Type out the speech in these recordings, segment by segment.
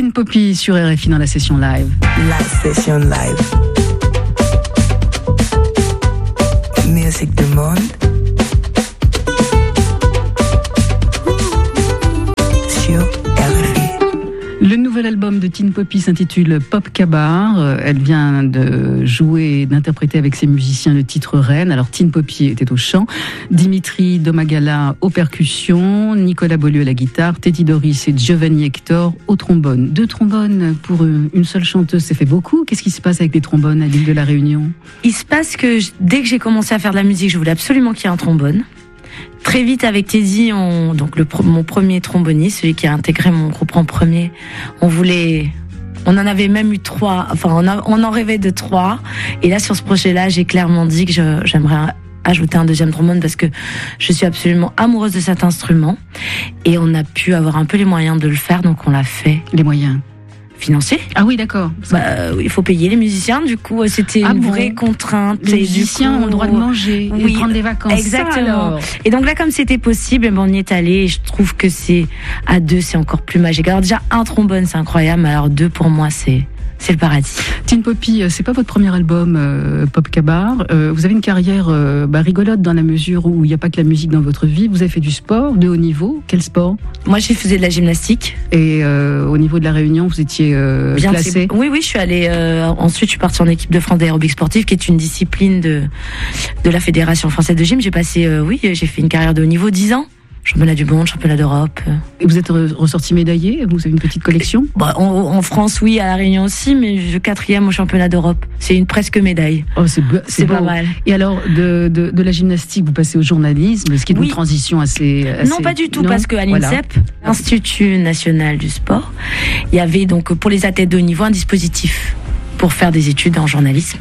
Tin Poppy sur RFI dans la session live. La session live. Musique du monde. Sur RFI. Le nouvel album de Tin Poppy s'intitule Pop Kabar. Elle vient de jouer et d'interpréter avec ses musiciens le titre Reine. Alors Tin Poppy était au chant, Dimitri Domagala aux percussions, Nicolas Beaulieu à la guitare, Teddy Doris et Giovanni Hector au trombone. 2 trombones pour une seule chanteuse, ça fait beaucoup. Qu'est-ce qui se passe avec les trombones à l'île de la Réunion ? Il se passe que dès que j'ai commencé à faire de la musique, je voulais absolument qu'il y ait un trombone. Très vite avec Teddy, mon premier tromboniste, celui qui a intégré mon groupe en premier, on en avait même eu 3, enfin on en rêvait de 3. Et là sur ce projet-là, j'ai clairement dit que j'aimerais ajouter un deuxième trombone parce que je suis absolument amoureuse de cet instrument. Et on a pu avoir un peu les moyens de le faire, donc on l'a fait. Les moyens financiers. Ah oui, d'accord. Il faut payer les musiciens, du coup c'était une vraie contrainte. Les musiciens ont le droit de manger, oui, et prendre des vacances. Exactement. Et donc là, comme c'était possible, on y est allé. Et je trouve que à 2, c'est encore plus magique. Alors déjà, un trombone, c'est incroyable. Alors 2, pour moi, c'est le paradis. Tin Poppy, c'est pas votre premier album Pop Kabar. Vous avez une carrière rigolote dans la mesure où il n'y a pas que la musique dans votre vie. Vous avez fait du sport de haut niveau. Quel sport ? Moi, j'ai fait de la gymnastique. Et au niveau de la Réunion, vous étiez classée ? Oui, je suis allée. Ensuite, je suis partie en équipe de France d'aérobic sportif, qui est une discipline de la Fédération française de gym. J'ai fait une carrière de haut niveau, 10 ans. Championnat du monde, championnat d'Europe. Et vous êtes ressorti médaillé ? Vous avez une petite collection ? En France, oui, à La Réunion aussi, mais je 4e au championnat d'Europe. C'est une presque médaille. Oh, c'est pas beau. mal. Et alors, de la gymnastique, vous passez au journalisme, ce qui est une transition assez... Non, pas du tout, parce qu'à l'INSEP, l'Institut National du Sport, il y avait donc pour les athlètes de haut niveau un dispositif pour faire des études en journalisme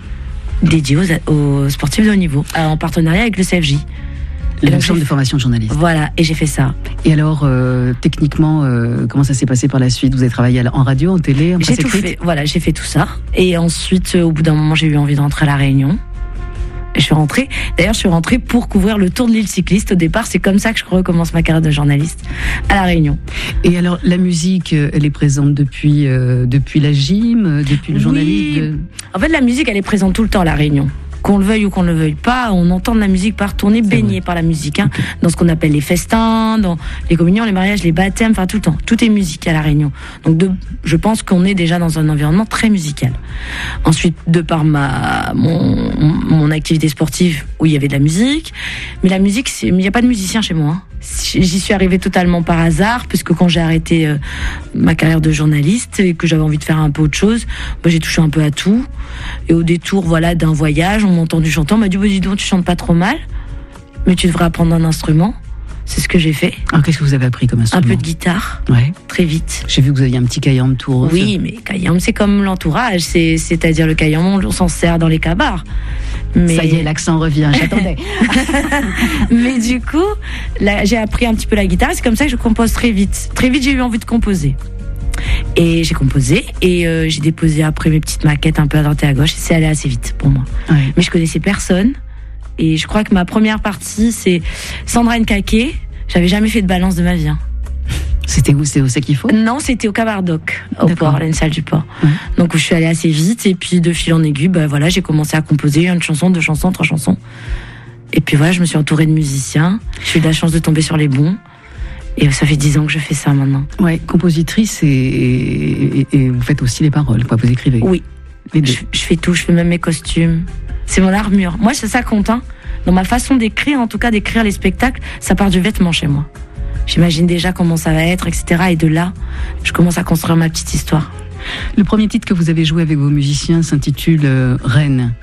dédié aux sportifs de haut niveau, en partenariat avec le CFJ. La chambre de formation de journaliste. Voilà, et j'ai fait ça. Et alors, techniquement, comment ça s'est passé par la suite ? Vous avez travaillé en radio, en télé, en presse écrite ? J'ai fait tout ça. Et ensuite, au bout d'un moment, j'ai eu envie de rentrer à La Réunion. Et je suis rentrée. D'ailleurs, je suis rentrée pour couvrir le Tour de l'île cycliste. Au départ, c'est comme ça que je recommence ma carrière de journaliste à La Réunion. Et alors, la musique, elle est présente depuis la gym, depuis le journalisme. En fait, la musique, elle est présente tout le temps à La Réunion. Qu'on le veuille ou qu'on ne le veuille pas, on entend de la musique partout, on est baigné par la musique, okay. Dans ce qu'on appelle les festins, dans les communions, les mariages, les baptêmes, enfin tout le temps. Tout est musique à La Réunion. Donc je pense qu'on est déjà dans un environnement très musical. Ensuite, de par mon activité sportive, où il y avait de la musique, mais la musique, il n'y a pas de musicien chez moi. J'y suis arrivée totalement par hasard, puisque quand j'ai arrêté ma carrière de journaliste et que j'avais envie de faire un peu autre chose, j'ai touché un peu à tout. Et au détour d'un voyage, on m'a entendu chanter, on m'a dit dis donc, tu chantes pas trop mal, mais tu devrais apprendre un instrument. C'est ce que j'ai fait. Alors qu'est-ce que vous avez appris comme instrument ? Un peu de guitare, très vite. J'ai vu que vous aviez un petit kayam tout rose. Oui, mais kayam, c'est comme l'entourage, c'est-à-dire le kayam, on s'en sert dans les kabars. Mais... Ça y est, l'accent revient, j'attendais. Mais du coup, là, j'ai appris un petit peu la guitare, et c'est comme ça que je compose très vite. Très vite, j'ai eu envie de composer. Et j'ai composé, et j'ai déposé après mes petites maquettes un peu à droite et à gauche, et c'est allé assez vite pour moi. Ouais. Mais je connaissais personne, et je crois que ma première partie, c'est Sandra Nkake. J'avais jamais fait de balance de ma vie. C'était où ? C'est au Sakifo ? Non, c'était au Cabardoc, au port, à une salle du port. Ouais. Donc, je suis allée assez vite, et puis de fil en aiguille, j'ai commencé à composer une chanson, 2 chansons, 3 chansons. Et puis voilà, je me suis entourée de musiciens. J'ai eu de la chance de tomber sur les bons. Et ça fait 10 ans que je fais ça maintenant. Ouais, compositrice et vous faites aussi les paroles, quoi. Vous écrivez. Oui. Je fais tout, je fais même mes costumes. C'est mon armure. Moi, c'est ça compte. Dans ma façon d'écrire, en tout cas d'écrire les spectacles, ça part du vêtement chez moi. J'imagine déjà comment ça va être, etc. Et de là, je commence à construire ma petite histoire. Le premier titre que vous avez joué avec vos musiciens s'intitule Reine.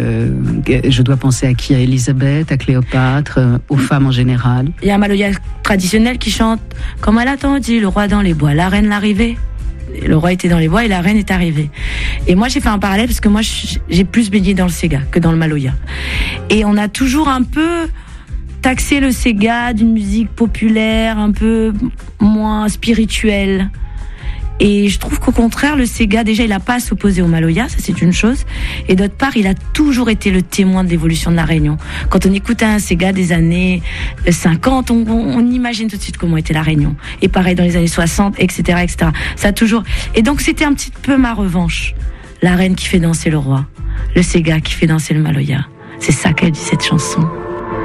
Je dois penser à qui ? À Elisabeth, à Cléopâtre, aux femmes en général. Il y a un Maloya traditionnel qui chante « Comme elle attendit, le roi dans les bois, la reine l'arrivée ». Le roi était dans les bois et la reine est arrivée. Et moi, j'ai fait un parallèle parce que moi, j'ai plus baigné dans le Sega que dans le Maloya. Et on a toujours un peu taxé le Sega d'une musique populaire, un peu moins spirituelle. Et je trouve qu'au contraire, le Sega, déjà, il n'a pas à s'opposer au Maloya, ça c'est une chose. Et d'autre part, il a toujours été le témoin de l'évolution de la Réunion. Quand on écoute un Sega des années 50, on imagine tout de suite comment était la Réunion. Et pareil dans les années 60, etc., etc. Ça a toujours. Et donc c'était un petit peu ma revanche. La reine qui fait danser le roi, le Sega qui fait danser le Maloya. C'est ça qu'a dit cette chanson.